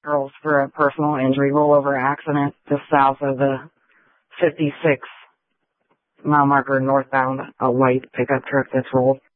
girls for a personal injury rollover accident just south of the 56 mile marker northbound, a white pickup truck that's rolled.